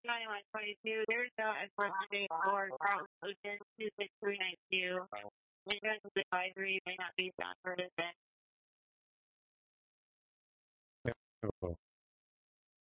2122, there's no information for Charles Ocean 26392. Insurance advisory may not be found for this.